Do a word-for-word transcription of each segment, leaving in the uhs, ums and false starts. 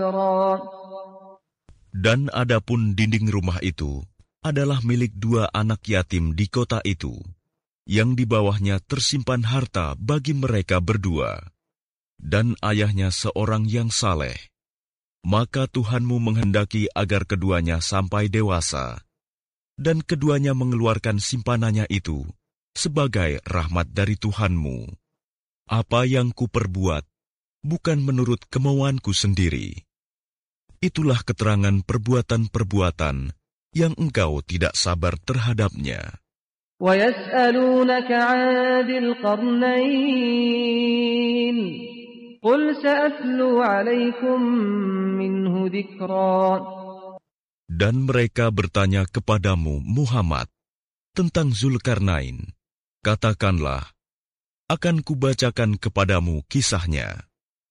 Dan adapun dinding rumah itu adalah milik dua anak yatim di kota itu, yang di bawahnya tersimpan harta bagi mereka berdua, dan ayahnya seorang yang saleh. Maka Tuhanmu menghendaki agar keduanya sampai dewasa, dan keduanya mengeluarkan simpanannya itu sebagai rahmat dari Tuhanmu. Apa yang kuperbuat bukan menurut kemauanku sendiri. Itulah keterangan perbuatan-perbuatan yang engkau tidak sabar terhadapnya. وَيَسْأَلُونَكَ عَنْ ذِي الْقَرْنَيْنِ قُلْ سَأَتْلُو عَلَيْكُمْ مِنْهُ ذِكْرًا. Dan mereka bertanya kepadamu, Muhammad, tentang Zulkarnain. Katakanlah, akan kubacakan kepadamu kisahnya.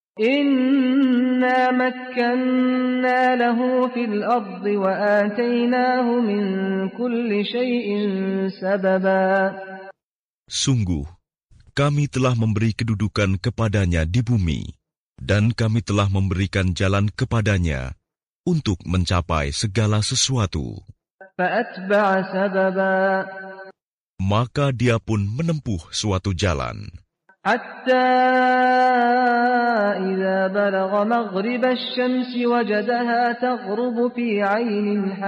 Inna makkanna lahu fil ardi wa atainahu min kulli syai'in sababa. Sungguh, kami telah memberi kedudukan kepadanya di bumi, dan kami telah memberikan jalan kepadanya untuk mencapai segala sesuatu. Fa'atba'a sababa. Maka dia pun menempuh suatu jalan. Hatta idza balagha maghrib asy-syamsi wajadaha taghrubu fi 'aynin